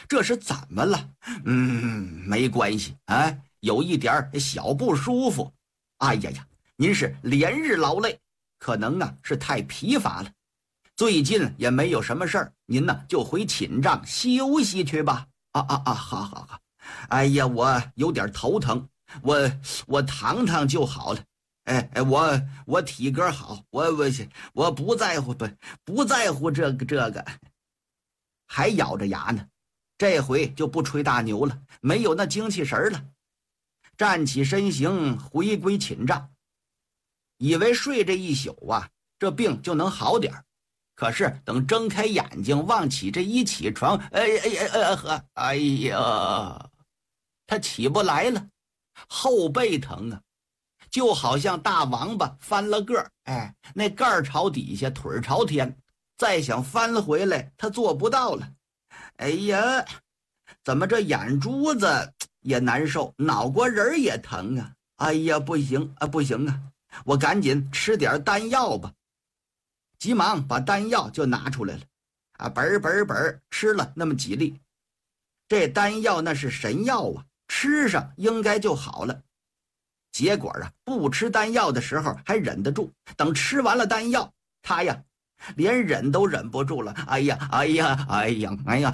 这是怎么了？没关系啊，有一点小不舒服。哎呀呀，您是连日劳累，可能啊是太疲乏了。最近也没有什么事儿，您呢就回寝帐休息去吧。好。哎呀，我有点头疼，我躺躺就好了。我体格好，我不在乎不在乎这个，还咬着牙呢。这回就不吹大牛了，没有那精气神了。站起身形，回归寝帐，以为睡这一宿啊，这病就能好点。可是等睁开眼睛望起这一起床，哎呀，他起不来了，后背疼啊，就好像大王八翻了个儿，那盖儿朝底下，腿朝天，再想翻回来他做不到了。哎呀，怎么这眼珠子也难受，脑瓜仁也疼啊！哎呀，不行啊，我赶紧吃点丹药吧。急忙把丹药就拿出来了，本吃了那么几粒。这丹药那是神药啊，吃上应该就好了。结果啊，不吃丹药的时候还忍得住，等吃完了丹药，他呀连忍都忍不住了。哎呀！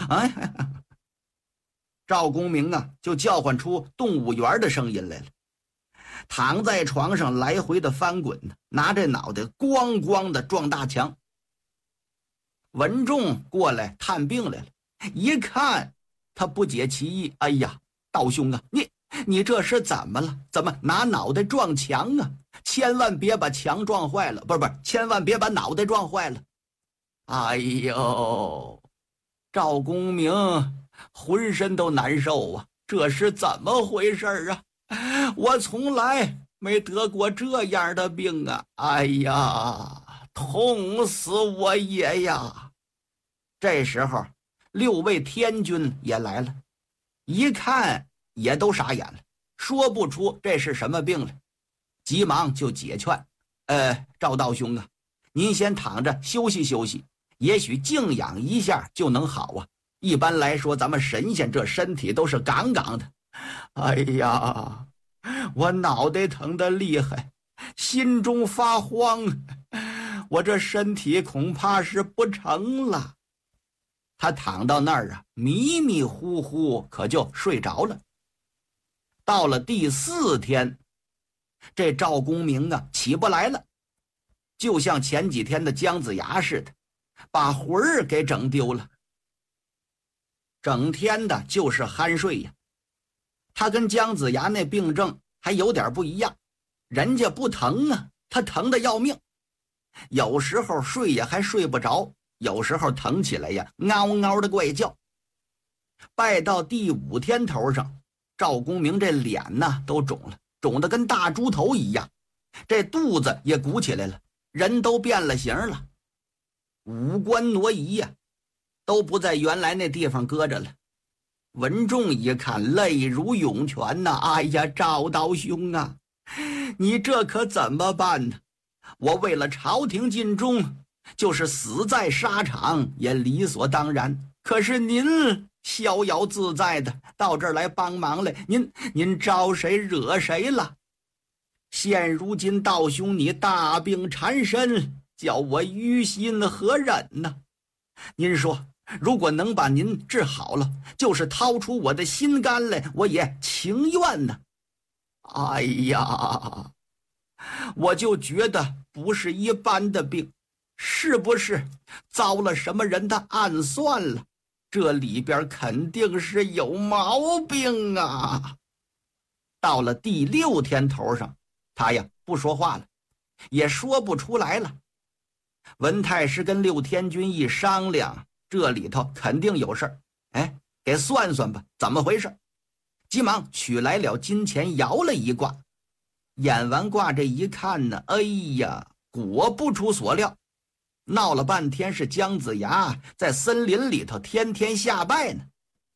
赵公明啊就叫唤出动物园的声音来了，躺在床上来回的翻滚，拿着脑袋咣咣的撞大墙。文仲过来探病来了，一看他不解其意。哎呀，道兄啊，你这是怎么了？怎么拿脑袋撞墙啊？千万别把墙撞坏了，不是，千万别把脑袋撞坏了。哎呦，赵公明浑身都难受啊，这是怎么回事啊？我从来没得过这样的病啊！哎呀，痛死我爷呀！这时候6位天军也来了，一看也都傻眼了，说不出这是什么病了，急忙就解劝：赵道兄啊，您先躺着休息休息，也许静养一下就能好啊。一般来说，咱们神仙这身体都是杠杠的。哎呀，我脑袋疼得厉害，心中发慌，我这身体恐怕是不成了。他躺到那儿啊，迷迷糊糊，可就睡着了。到了第4天，这赵公明啊起不来了，就像前几天的姜子牙似的，把魂儿给整丢了。整天的就是酣睡呀。他跟姜子牙那病症还有点不一样，人家不疼啊，他疼得要命，有时候睡也还睡不着，有时候疼起来呀嗷嗷的怪叫。拜到第5天头上，赵公明这脸呢都肿了，肿得跟大猪头一样，这肚子也鼓起来了，人都变了形了，五官挪移呀，都不在原来那地方搁着了。文仲一看，泪如涌泉呐！哎呀，赵道兄啊，你这可怎么办呢？我为了朝廷尽忠，就是死在沙场也理所当然。可是您逍遥自在的到这儿来帮忙来，您招谁惹谁了？现如今道兄你大病缠身，叫我于心何忍呢？您说，如果能把您治好了，就是掏出我的心肝来，我也情愿呢。哎呀，我就觉得不是一般的病，是不是遭了什么人的暗算了？这里边肯定是有毛病啊！到了第6天头上，他呀不说话了，也说不出来了。文太师跟6天军一商量，这里头肯定有事儿，给算算吧，怎么回事？急忙取来了金钱，摇了一卦。演完卦这一看呢，哎呀，果不出所料，闹了半天是姜子牙在森林里头天天下拜呢。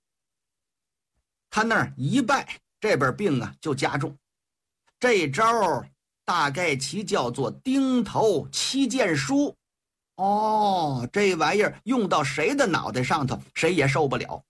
他那儿一拜，这边病啊就加重。这招大概其叫做钉头七剑书。这玩意儿用到谁的脑袋上头，谁也受不了。